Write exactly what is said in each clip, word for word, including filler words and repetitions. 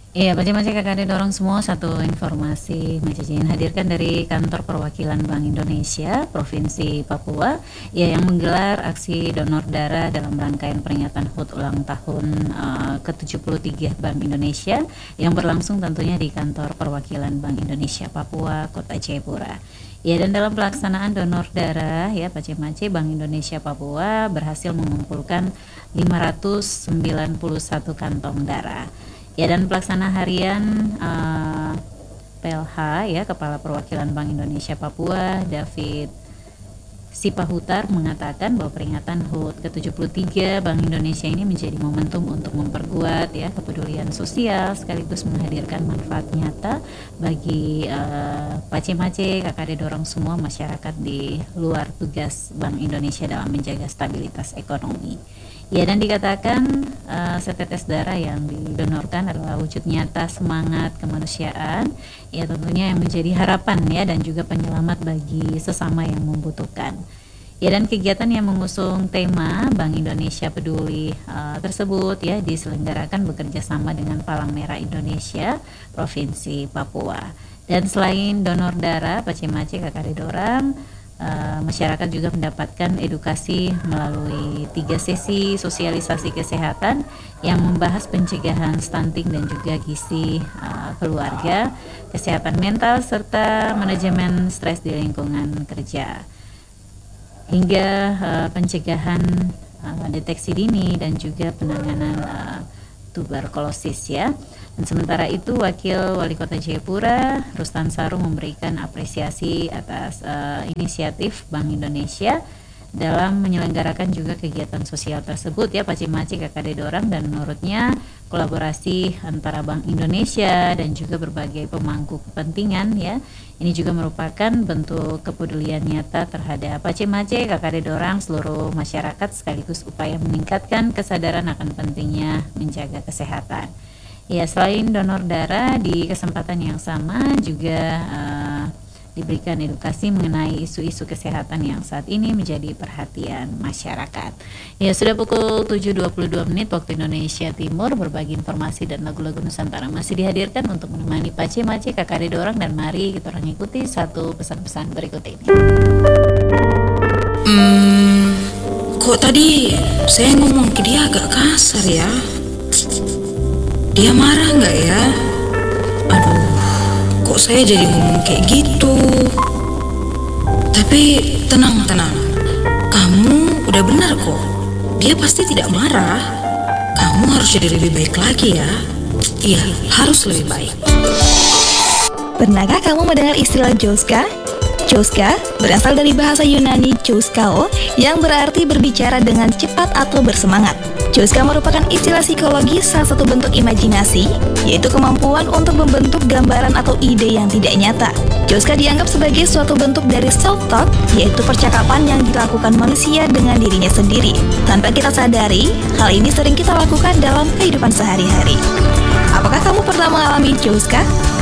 Iya, Mace-Mace Kakak dorong semua satu informasi Mace izin hadirkan dari Kantor Perwakilan Bank Indonesia Provinsi Papua ya yang menggelar aksi donor darah dalam rangkaian peringatan H U T ulang tahun uh, ke tujuh puluh tiga Bank Indonesia yang berlangsung tentunya di Kantor Perwakilan Bank Indonesia Papua, Kota Jayapura. Ya, dan dalam pelaksanaan donor darah ya Mace-Mace Bank Indonesia Papua berhasil mengumpulkan lima ratus sembilan puluh satu kantong darah. Ya, dan pelaksana harian uh, P L H ya Kepala Perwakilan Bank Indonesia Papua David Sipahutar mengatakan bahwa peringatan H U T ke tujuh puluh tiga Bank Indonesia ini menjadi momentum untuk memperkuat ya kepedulian sosial sekaligus menghadirkan manfaat nyata bagi uh, Mace-Mace Kakak dorong semua masyarakat di luar tugas Bank Indonesia dalam menjaga stabilitas ekonomi. Ya, dan dikatakan uh, setetes darah yang didonorkan adalah wujud nyata semangat kemanusiaan ya tentunya yang menjadi harapan ya dan juga penyelamat bagi sesama yang membutuhkan. Ya, dan kegiatan yang mengusung tema Bank Indonesia Peduli uh, tersebut ya diselenggarakan bekerja sama dengan Palang Merah Indonesia Provinsi Papua. Dan selain donor darah, Mace-Mace Kakak dorang Uh, masyarakat juga mendapatkan edukasi melalui tiga sesi sosialisasi kesehatan yang membahas pencegahan stunting dan juga gizi uh, keluarga, kesehatan mental serta manajemen stres di lingkungan kerja, hingga uh, pencegahan uh, deteksi dini dan juga penanganan uh, tuberkulosis ya. Dan sementara itu Wakil Wali Kota Jayapura Rustan Saru memberikan apresiasi atas uh, inisiatif Bank Indonesia dalam menyelenggarakan juga kegiatan sosial tersebut ya Mace-Mace Kakak dorang, dan menurutnya kolaborasi antara Bank Indonesia dan juga berbagai pemangku kepentingan ya ini juga merupakan bentuk kepedulian nyata terhadap Mace-Mace Kakak dorang seluruh masyarakat sekaligus upaya meningkatkan kesadaran akan pentingnya menjaga kesehatan. Ya, selain donor darah di kesempatan yang sama juga uh, diberikan edukasi mengenai isu-isu kesehatan yang saat ini menjadi perhatian masyarakat. Ya, sudah pukul tujuh dua puluh dua menit waktu Indonesia Timur, berbagi informasi dan lagu-lagu Nusantara masih dihadirkan untuk menemani Mace-Mace Kakak dorang, dan mari kita orang ikuti satu pesan-pesan berikut ini. Hmm, kok tadi saya ngomong ke dia agak kasar ya? Dia marah nggak ya? Aduh, kok saya jadi ngomong kayak gitu? Tapi tenang-tenang, kamu udah benar kok. Dia pasti tidak marah. Kamu harus jadi lebih baik lagi ya. Iya, harus lebih baik. Pernahkah kamu mendengar istilah Joska? Joska berasal dari bahasa Yunani Joskao yang berarti berbicara dengan cepat atau bersemangat. Joska merupakan istilah psikologis salah satu bentuk imajinasi, yaitu kemampuan untuk membentuk gambaran atau ide yang tidak nyata. Joska dianggap sebagai suatu bentuk dari self-talk, yaitu percakapan yang dilakukan manusia dengan dirinya sendiri. Tanpa kita sadari, hal ini sering kita lakukan dalam kehidupan sehari-hari. Apakah kamu pernah mengalami Joska?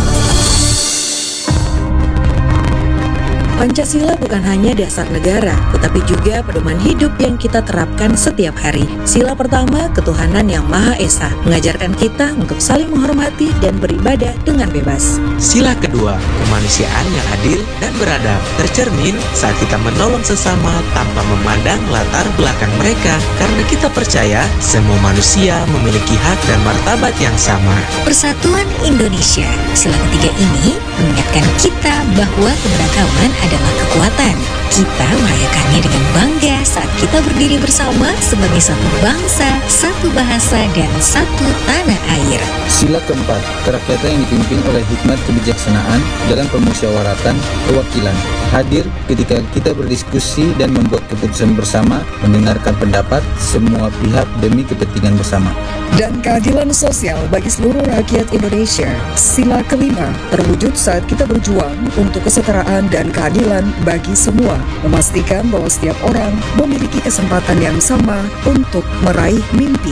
Pancasila bukan hanya dasar negara, tetapi juga pedoman hidup yang kita terapkan setiap hari. Sila pertama, ketuhanan yang Maha Esa, mengajarkan kita untuk saling menghormati dan beribadah dengan bebas. Sila kedua, kemanusiaan yang adil dan beradab, tercermin saat kita menolong sesama tanpa memandang latar belakang mereka, karena kita percaya semua manusia memiliki hak dan martabat yang sama. Persatuan Indonesia, sila ketiga ini mengingatkan kita bahwa keberagaman adalah kekuatan. Kita merayakannya dengan bangga saat kita berdiri bersama sebagai satu bangsa, satu bahasa, dan satu tanah air. Sila keempat, kerakyatan yang dipimpin oleh hikmat kebijaksanaan dalam permusyawaratan perwakilan. Hadir ketika kita berdiskusi dan membuat keputusan bersama, mendengarkan pendapat semua pihak demi kepentingan bersama. Dan keadilan sosial bagi seluruh rakyat Indonesia. Sila kelima, terwujud saat kita berjuang untuk kesetaraan dan keadilan bagi semua, memastikan bahwa setiap orang memiliki kesempatan yang sama untuk meraih mimpi.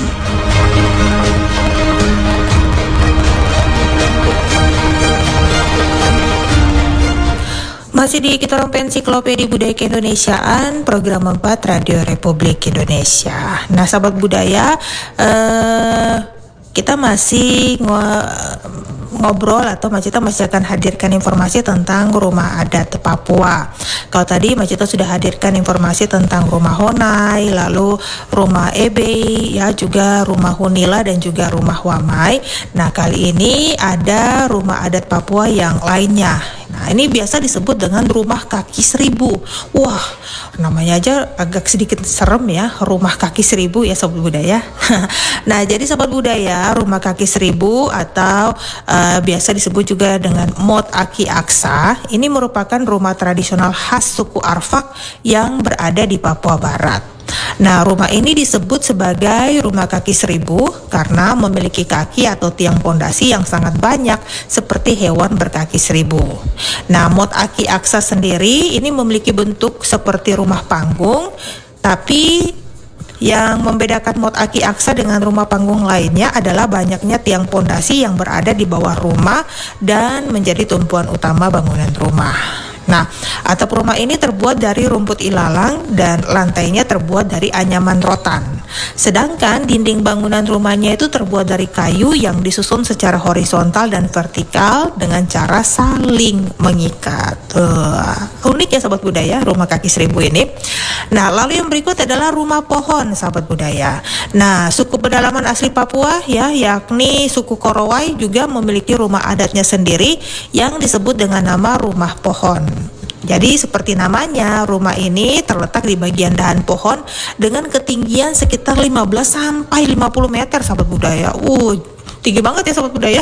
Masih di Kitorong Ensiklopedia Budaya Keindonesiaan, program empat Radio Republik Indonesia. Nah, sahabat budaya, eh, kita masih ngo- ngobrol atau Mbak Cita masih akan hadirkan informasi tentang rumah adat Papua. Kalau tadi Mbak Cita sudah hadirkan informasi tentang rumah Honai, lalu rumah Ebei, ya juga rumah Hunila dan juga rumah Wamai. Nah, kali ini ada rumah adat Papua yang lainnya. Nah, ini biasa disebut dengan rumah kaki seribu. Wah, namanya aja agak sedikit serem ya, rumah kaki seribu ya Sobat Budaya. Nah, jadi Sobat Budaya, rumah kaki seribu atau uh, biasa disebut juga dengan Mot Aki Aksa, ini merupakan rumah tradisional khas suku Arfak yang berada di Papua Barat. Nah, rumah ini disebut sebagai rumah kaki seribu karena memiliki kaki atau tiang pondasi yang sangat banyak seperti hewan berkaki seribu. Nah, Mot Aki Aksa sendiri ini memiliki bentuk seperti rumah panggung, tapi yang membedakan Mot Aki Aksa dengan rumah panggung lainnya adalah banyaknya tiang pondasi yang berada di bawah rumah dan menjadi tumpuan utama bangunan rumah. Nah, atap rumah ini terbuat dari rumput ilalang dan lantainya terbuat dari anyaman rotan. Sedangkan dinding bangunan rumahnya itu terbuat dari kayu yang disusun secara horizontal dan vertikal dengan cara saling mengikat. Uh, unik ya Sobat Budaya, rumah kaki seribu ini. Nah, lalu yang berikut adalah rumah pohon Sahabat Budaya. Nah, suku pedalaman asli Papua ya, yakni suku Korowai juga memiliki rumah adatnya sendiri yang disebut dengan nama rumah pohon. Jadi seperti namanya, rumah ini terletak di bagian dahan pohon dengan ketinggian sekitar lima belas sampai lima puluh meter Sahabat Budaya. Uh, tinggi banget ya Sobat Budaya.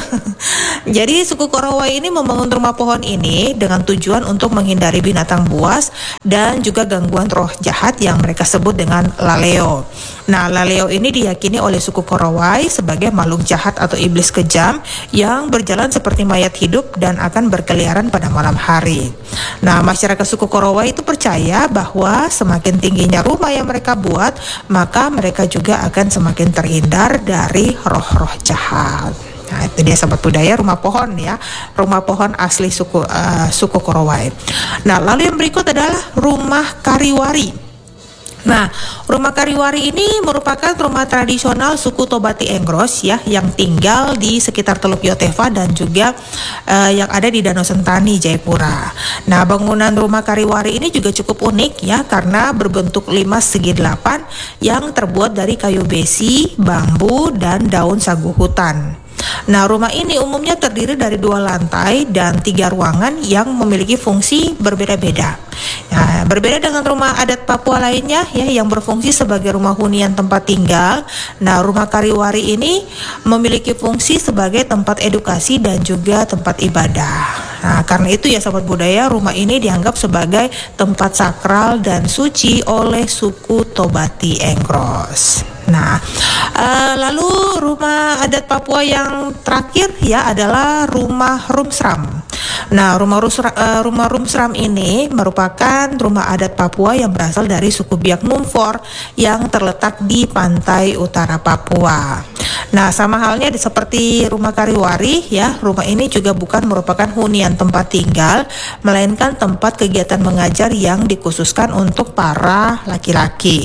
Jadi suku Korowai ini membangun rumah pohon ini dengan tujuan untuk menghindari binatang buas dan juga gangguan roh jahat yang mereka sebut dengan laleo. Nah, laleo ini diyakini oleh suku Korowai sebagai makhluk jahat atau iblis kejam yang berjalan seperti mayat hidup dan akan berkeliaran pada malam hari. Nah, masyarakat suku Korowai itu percaya bahwa semakin tingginya rumah yang mereka buat, maka mereka juga akan semakin terhindar dari roh-roh jahat. Nah, itu dia Sobat Budaya, rumah pohon ya, rumah pohon asli suku uh, suku Korowai. Nah, lalu yang berikut adalah rumah Kariwari. Nah, rumah Kariwari ini merupakan rumah tradisional suku Tobati Engros ya, yang tinggal di sekitar Teluk Yotefa dan juga uh, yang ada di Danau Sentani, Jayapura. Nah, bangunan rumah Kariwari ini juga cukup unik ya, karena berbentuk lima segi delapan yang terbuat dari kayu besi, bambu, dan daun sagu hutan. Nah, rumah ini umumnya terdiri dari dua lantai dan tiga ruangan yang memiliki fungsi berbeda-beda. Nah, berbeda dengan rumah adat Papua lainnya ya, yang berfungsi sebagai rumah hunian tempat tinggal. Nah, rumah Kariwari ini memiliki fungsi sebagai tempat edukasi dan juga tempat ibadah. Nah, karena itu ya Sobat Budaya, rumah ini dianggap sebagai tempat sakral dan suci oleh suku Tobati Engros. Nah, uh, lalu rumah adat Papua yang terakhir ya adalah rumah Rumsram. Nah, rumah Rusra, uh, rumah Rumsram ini merupakan rumah adat Papua yang berasal dari suku Biak Numfor yang terletak di pantai utara Papua. Nah, sama halnya seperti rumah Kariwari ya, rumah ini juga bukan merupakan hunian tempat tinggal, melainkan tempat kegiatan mengajar yang dikhususkan untuk para laki-laki.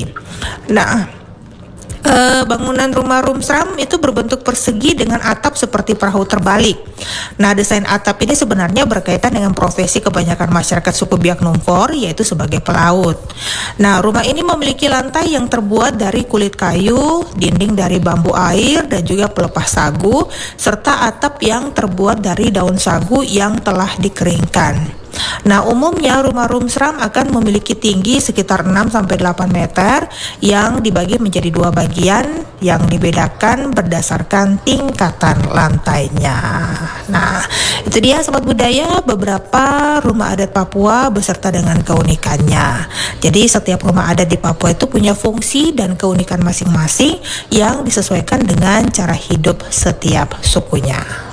Nah, Uh, bangunan rumah Rumsram itu berbentuk persegi dengan atap seperti perahu terbalik. Nah, desain atap ini sebenarnya berkaitan dengan profesi kebanyakan masyarakat suku Biak Numfor, yaitu sebagai pelaut. Nah, rumah ini memiliki lantai yang terbuat dari kulit kayu, dinding dari bambu air dan juga pelepah sagu, serta atap yang terbuat dari daun sagu yang telah dikeringkan. Nah, umumnya rumah Rumsram akan memiliki tinggi sekitar enam sampai delapan meter yang dibagi menjadi dua bagian yang dibedakan berdasarkan tingkatan lantainya. Nah, itu dia Sobat Budaya, beberapa rumah adat Papua beserta dengan keunikannya. Jadi setiap rumah adat di Papua itu punya fungsi dan keunikan masing-masing yang disesuaikan dengan cara hidup setiap sukunya.